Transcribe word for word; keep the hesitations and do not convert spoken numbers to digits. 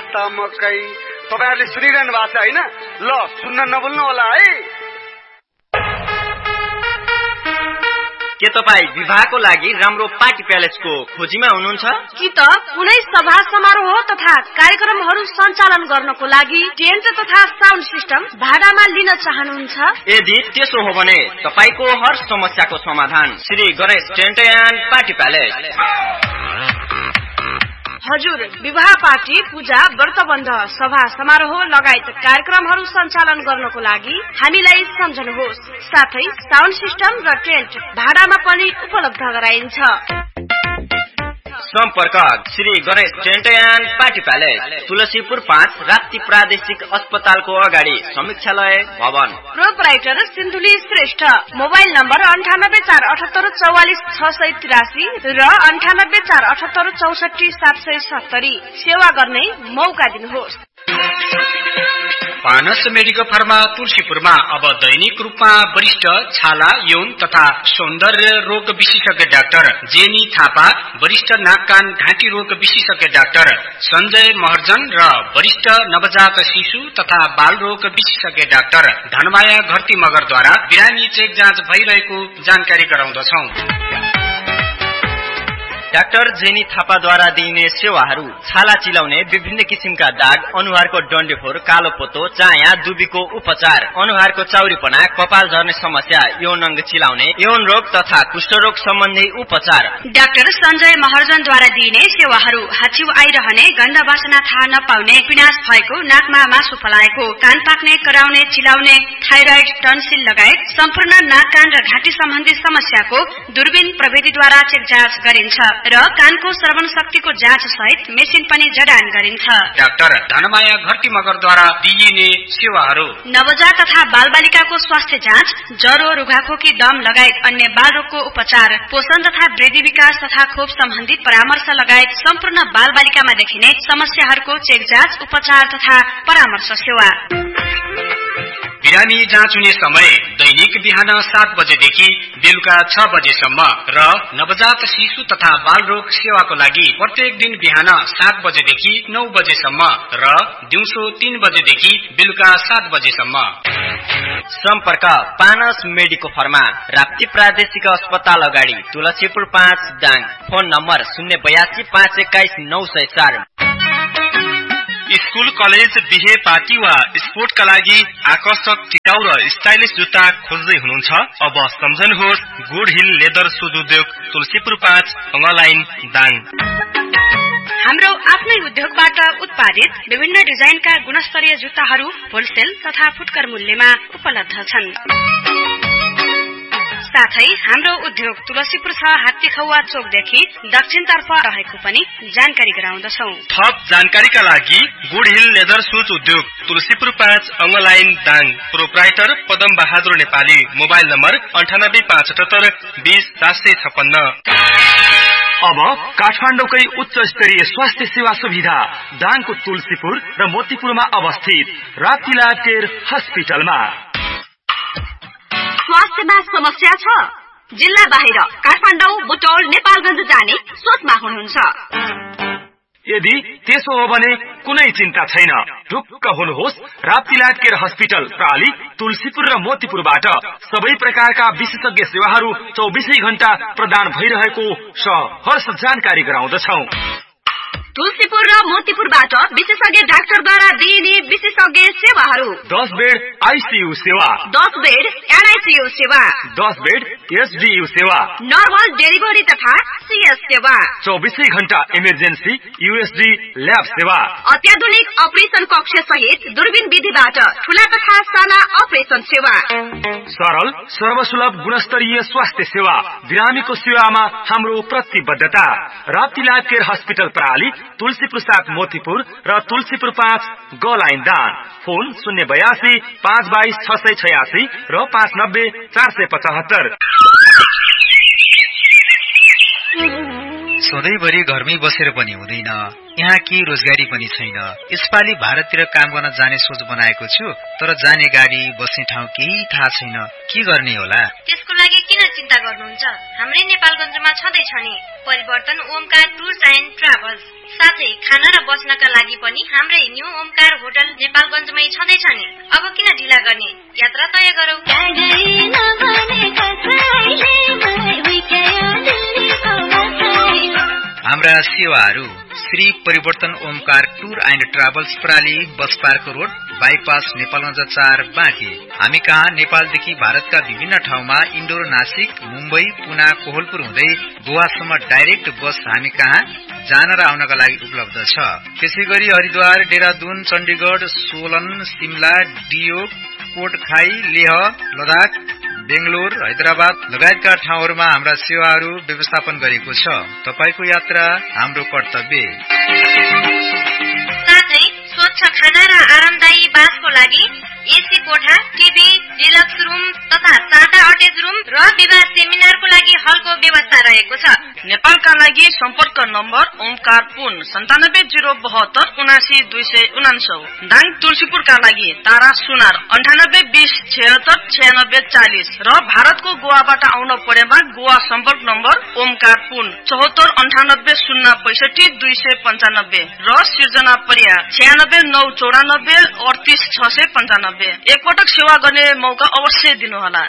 त मकै। तपाईहरुले सुनिरहनु भएको छ हैन? ल सुन्न नभुल्नु होला है। के तपाई विवाहको लागि राम्रो पार्टी प्यालेसको खोजीमा हुनुहुन्छ? कि त कुनै सभा समारोह तथा कार्यक्रमहरू सञ्चालन गर्नको लागि टेन्ट तथा साउन्ड सिस्टम भाडामा लिन चाहनुहुन्छ? यदि त्यसो हो भने तपाईको हर समस्याको समाधान Shri Ganesh tent and party palace. हजुर, विवाह पार्टी, पूजा, व्रतबन्ध, सभा समारोह लगायत कार्यक्रमहरू सञ्चालन गर्नको लागि हामीलाई सम्झनुहोस्। साथै साउन्ड सिस्टम र टेन्ट भाडामा पनि उपलब्ध गराइन्छ। सम्पर्क Shri Ganesh tent and party palace, Tulsipur पाँच, राप्ती प्रादेशिक अस्पतालको अगाडि, समीक्षालय भवन। Proprietor Sindhuli Shrestha. Mobile number अन्ठानब्बे चार अठहत्तर चौवालिस छ सय तिरासी र अन्ठानब्बे चार अठहत्तर चौसठी सात सय सत्तरी। सेवा गर्ने मौका दिनुहोस्। पानस मेडिकल फार्मा तुलसीपुरमा अब दैनिक रूपमा वरिष्ठ छाला, यौन तथा सौन्दर्य रोग विशेषज्ञ डाक्टर जेनी थापा, वरिष्ठ नाक कान घाँटी रोग विशेषज्ञ डाक्टर सञ्जय महर्जन र वरिष्ठ नवजात शिशु तथा बाल रोग विशेषज्ञ डाक्टर धनमाया घरती मगरद्वारा बिरामी चेक जाँच भइरहेको जानकारी गराउँदछौं। डाक्टर जेनी थापाद्वारा दिइने सेवाहरू छाला चिलाउने, विभिन्न किसिमका दाग, अनुहारको डन्डेफोर, कालो पोतो, चाया, दुबीको उपचार, अनुहारको चाउरीपना, कपाल झर्ने समस्या, यौन अंग चिलाउने, यौन रोग तथा कुष्ठरोग सम्बन्धी उपचार। डाक्टर सञ्जय महर्जनद्वारा दिइने सेवाहरू हाछिउ आइरहने, गन्ध वासना थाहा नपाउने, पिनास भएको, नाकमा मासु पलाएको, कान पाक्ने, कराउने, चिलाउने, थाइराइड, टन्सिल लगायत सम्पूर्ण नाक कान र घाँटी सम्बन्धी समस्याको दूरबीन प्रविधिद्वारा चेक जाँच गरिन्छ र कानको श्रवण शक्तिको जाँच सहित मेसिन पनि जडान गरिन्छ। डाक्टर धनमाया घरती मगरद्वारा दिइने सेवाहरू नवजात तथा बालबालिकाको स्वास्थ्य जाँच, ज्वरो, रुघाखोकी, दम लगायत अन्य बाल रोगको उपचार, पोषण तथा वृद्धि विकास तथा खोप सम्बन्धी परामर्श लगायत सम्पूर्ण बालबालिकामा देखिने समस्याहरूको चेक जाँच, उपचार तथा परामर्श सेवा। बिरामी जाँच हुने समय दैनिक बिहान सात बजेदेखि बेलुका छ बजेसम्म र नवजात शिशु तथा बाल रोग सेवाको लागि प्रत्येक दिन बिहान सात बजेदेखि नौ बजेसम्म र दिउँसो तीन बजेदेखि बेलुका सात बजेसम्म। सम्पर्क पानस मेडिको फार्मा, राप्ती प्रादेशिक अस्पताल अगाडि, तुलसीपुर पाँच, दाङ। फोन नम्बर शून्य बयासी पाँच एक्काइस नौ सय चार। स्कूल, कलेज, बिहे, पार्टी वा स्पोर्टका लागि आकर्षक, टिकाउ र स्टाइलिश जुत्ता खोज्दै हुनुहुन्छ? अब सम्झनुहोस् गुड हिल लेदर सुज उद्योग, तुलसीपुर पाँच, अङ्गलाइन, दाङ। हाम्रो आफ्नै उद्योगबाट उत्पादित विभिन्न डिजाइनका गुणस्तरीय जुत्ताहरू होलसेल तथा फुटकर मूल्यमा उपलब्ध छन्। साथै हाम्रो उद्योग तुलसीपुर छ, हात्तीखौवा चोकदेखि दक्षिणतर्फ रहेको पनि जानकारी गराउँदछौं। थप जानकारीका लागि गुड हिल लेदर सुज उद्योग, तुलसीपुर पाँच, अङ्गलाइन, Dang. Proprietor Padam Bahadur Nepali. Mobile number अन्ठानब्बे पाँच अठहत्तर बीस सात सय छप्पन्न। अब काठमाडौँकै उच्च स्तरीय स्वास्थ्य सेवा सुविधा दाङको तुलसीपुर र मोतीपुरमा अवस्थित राप्ती केयर हस्पिटलमा। स्वास्थ्यमा समस्या छ? जिल्ला बाहिर काठमाडौँ, बुटौल, नेपालगञ्ज जाने सोचमा हुनुहुन्छ? यदि त्यसो हो भने कुनै चिन्ता छैन। ढुक्क हुनुहोस्, राप्ती केयर हस्पिटल प्राली, तुलसीपुर र मोतीपुरबाट सबै प्रकारका विशेषज्ञ सेवाहरू चौबिसै घण्टा प्रदान भइरहेको सहर्ष जानकारी गराउँदछौं। तुलसीपुर र मोतीपुरबाट विशेषज्ञ डाक्टरद्वारा दिइने विशेषज्ञ सेवाहरू: दस बेड आईसीयू सेवा, दस बेड एनआईसीयू सेवा, दस बेड एसडीयू सेवा, नर्मल डेलिभरी तथा सीएस सेवा, चौबिसै घण्टा इमर्जेन्सी यूएसडी ल्याब सेवा, अत्याधुनिक अपरेसन कक्ष सहित दूरबीन विधिबाट ठूला तथा साना अपरेसन सेवा, सरल सर्वसुलभ गुणस्तरीय स्वास्थ्य सेवा। बिरामीको सेवामा हाम्रो प्रतिबद्धता। राप्ती केयर हस्पिटल प्राली, तुलसीपुर सात, मोतीपुर र तुलसीपुर पाँच, गलाइन, दाङ। फोन शून्य बयासी पाँच बाइस छ सय छयासी र पाँच नब्बे चार सय पचहत्तर। सधैँभरि घरमै बसेर पनि हुँदैन, यहाँ केही रोजगारी पनि छैन। यसपालि भारततिर काम गर्न जाने सोच बनाएको छु, तर जाने गाडी बस्ने ठाउँ केही थाहा छैन। के गर्ने होला? त्यसको लागि किन चिन्ता गर्नुहुन्छ? हाम्रै नेपालगञ्जमा छँदैछ नि परिवर्तन ओमकार टुर्स एन्ड ट्राभल्स। साथै खाना र बस्नका लागि पनि हाम्रै न्यू ओमकार होटल नेपालगञ्जमै छँदैछ नि। अब किन ढिला गर्ने, यात्रा तय गरौँ। हाम्रा सेवाहरू श्री परिवर्तन Omkar tour and travels प्राली bus park road bypass Nepalgunj चार बाँकी। हामी कहाँ नेपालदेखि भारतका विभिन्न ठाउँमा इन्डोर, नासिक, मुम्बई, पुना, कोहलपुर हुँदै गोवासम्म डाइरेक्ट बस हामी कहाँ जान र आउनका लागि उपलब्ध छ। त्यसै गरी हरिद्वार, देहरादून, चण्डीगढ, सोलन, सिमला, डियो, कोटखाई, लेह, लद्दाख, बेंगलोर, हैदराबाद लगायतका ठाउँहरूमा हाम्रा सेवाहरू व्यवस्थापन गरेको छ। तपाईको यात्रा हाम्रो कर्तव्य। साथै स्वच्छ खाना र आरामदायी बासको लागि एसी कोठा, टिभी, डिलक्स रुम तथा सादा अटेच रुम र विवाह सेमिनारको लागि हलको व्यवस्था रहेको छ। नेपालका लागि सम्पर्क नम्बर ओमकार पुन सन्तानब्बे जिरो बहत्तर उनासी दुई सय उनान्सौ। दाङ तुलसीपुरका लागि तारा सुनार अन्ठानब्बे बीस छिहत्तर छयानब्बे चालिस र भारतको गोवाबाट आउन परेमा गोवा सम्पर्क नम्बर ओमकार पुन चौहत्तर अन्ठानब्बे शून्य पैसठी दुई सय पञ्चानब्बे र सिर्जना परिया छयानब्बे नौ चौरानब्बे अडतिस छ सय पञ्चानब्बे। एकपटक सेवा गर्ने मौका अवश्य दिनुहोला।